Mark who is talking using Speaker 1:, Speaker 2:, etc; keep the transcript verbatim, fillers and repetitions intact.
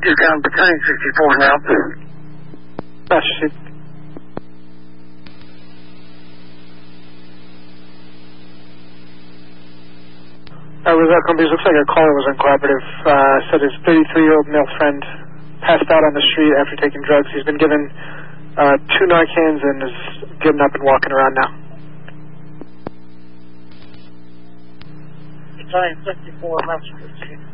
Speaker 1: You're down Battalion sixty-four now.
Speaker 2: That's it. Uh, Reserve Companies, looks like a caller was uncooperative. Uh, said his thirty-three-year-old male friend passed out on the street after taking drugs. He's been given uh, two Narcans and is getting up and walking around now.
Speaker 1: Battalion sixty-four, Messenger.